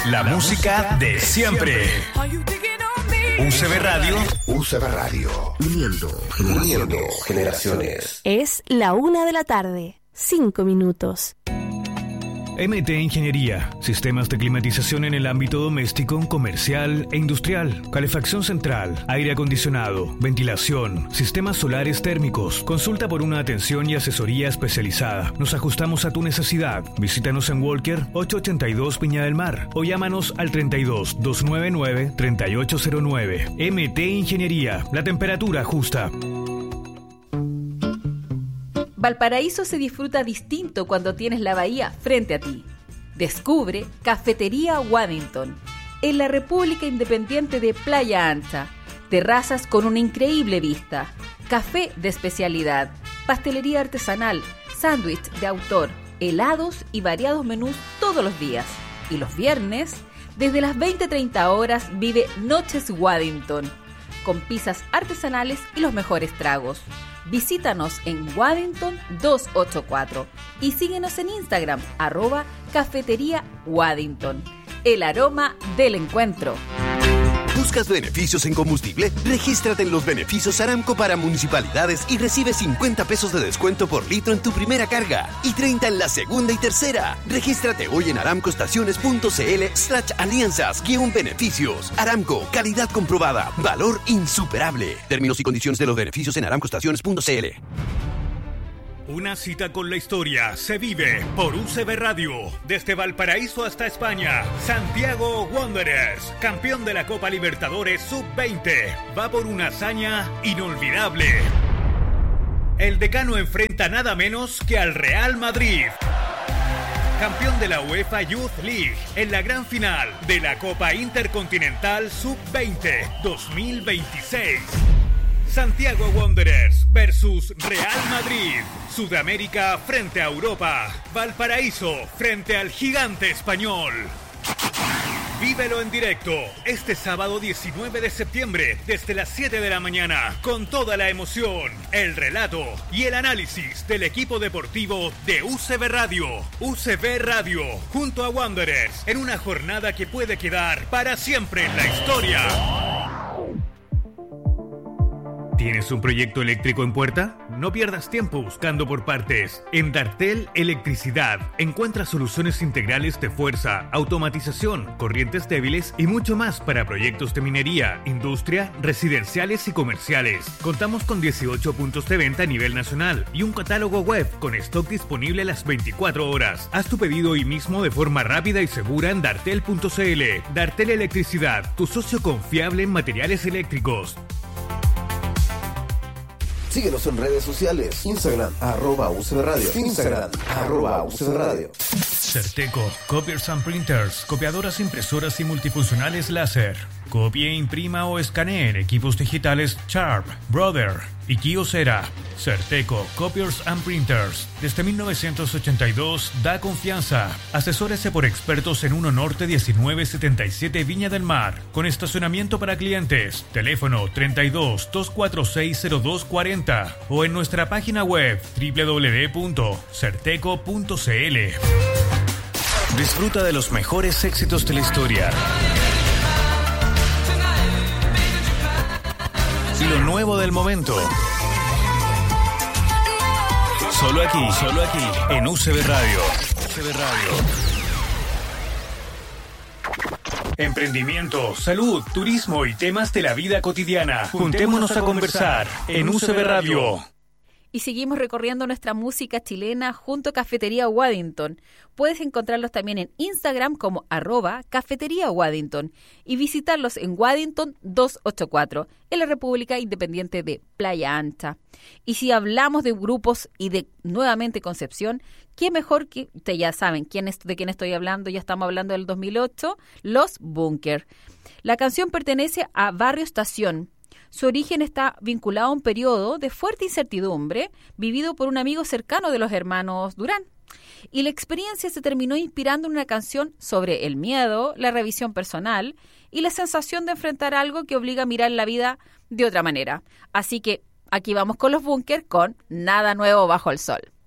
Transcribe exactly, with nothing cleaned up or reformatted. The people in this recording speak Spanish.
La música de siempre. U C B Radio. U C B Radio. Uniendo, uniendo generaciones. Es la una de la tarde. Cinco minutos. M T Ingeniería, sistemas de climatización en el ámbito doméstico, comercial e industrial, calefacción central, aire acondicionado, ventilación, sistemas solares térmicos. Consulta por una atención y asesoría especializada. Nos ajustamos a tu necesidad. Visítanos en Walker ochocientos ochenta y dos Viña del Mar o llámanos al treinta y dos, doscientos noventa y nueve, treinta y ocho cero nueve. M T Ingeniería, la temperatura justa. Valparaíso se disfruta distinto cuando tienes la bahía frente a ti. Descubre Cafetería Waddington, en la República Independiente de Playa Ancha. Terrazas con una increíble vista, café de especialidad, pastelería artesanal, sándwich de autor, helados y variados menús todos los días. Y los viernes, desde las veinte treinta horas, vive Noches Waddington, con pizzas artesanales y los mejores tragos. Visítanos en Waddington doscientos ochenta y cuatro y síguenos en Instagram, arroba Cafetería Waddington. El aroma del encuentro. ¿Buscas beneficios en combustible? Regístrate en los beneficios Aramco para municipalidades y recibe cincuenta pesos de descuento por litro en tu primera carga y treinta en la segunda y tercera. Regístrate hoy en aramcoestaciones.cl slash alianzas guión beneficios. Aramco, calidad comprobada, valor insuperable. Términos y condiciones de los beneficios en aramcoestaciones.cl. Una cita con la historia se vive por U C B Radio. Desde Valparaíso hasta España, Santiago Wanderers, campeón de la Copa Libertadores sub veinte, va por una hazaña inolvidable. El decano enfrenta nada menos que al Real Madrid, campeón de la UEFA Youth League, en la gran final de la Copa Intercontinental sub veinte dos mil veintiséis. Santiago Wanderers versus Real Madrid. Sudamérica frente a Europa. Valparaíso frente al gigante español. Vívelo en directo este sábado diecinueve de septiembre desde las siete de la mañana con toda la emoción, el relato y el análisis del equipo deportivo de U C B Radio. U C B Radio junto a Wanderers en una jornada que puede quedar para siempre en la historia. ¿Tienes un proyecto eléctrico en puerta? No pierdas tiempo buscando por partes. En Dartel Electricidad encuentras soluciones integrales de fuerza, automatización, corrientes débiles y mucho más para proyectos de minería, industria, residenciales y comerciales. Contamos con dieciocho puntos de venta a nivel nacional y un catálogo web con stock disponible las veinticuatro horas. Haz tu pedido hoy mismo de forma rápida y segura en dartel punto cl. Dartel Electricidad, tu socio confiable en materiales eléctricos. Síguenos en redes sociales. Instagram, arroba U C B Radio. Instagram, arroba U C B Radio. Certeco, Copiers and Printers, copiadoras, impresoras y multifuncionales láser. Copie, imprima o escanee en equipos digitales Sharp, Brother y Kyocera. Certeco, Copiers and Printers. Desde mil novecientos ochenta y dos da confianza. Asesórese por expertos en uno Norte diecinueve setenta y siete Viña del Mar. Con estacionamiento para clientes. Teléfono treinta y dos, doscientos cuarenta y seis, cero dos cuarenta o en nuestra página web doble u doble u doble u punto certeco punto cl. Disfruta de los mejores éxitos de la historia. Y lo nuevo del momento. Solo aquí, solo aquí, en U C B Radio. U C B Radio. Emprendimiento, salud, turismo y temas de la vida cotidiana. Juntémonos a conversar en U C B Radio. Y seguimos recorriendo nuestra música chilena junto a Cafetería Waddington. Puedes encontrarlos también en Instagram como arroba Cafetería Waddington y visitarlos en Waddington doscientos ochenta y cuatro, en la República Independiente de Playa Ancha. Y si hablamos de grupos y de nuevamente Concepción, ¿qué mejor que, ustedes ya saben quién es, de quién estoy hablando? Ya estamos hablando del dos mil ocho, Los Bunkers. La canción pertenece a Barrio Estación. Su origen está vinculado a un periodo de fuerte incertidumbre vivido por un amigo cercano de los hermanos Durán. Y la experiencia se terminó inspirando en una canción sobre el miedo, la revisión personal y la sensación de enfrentar algo que obliga a mirar la vida de otra manera. Así que aquí vamos con Los Bunkers con Nada Nuevo Bajo el Sol.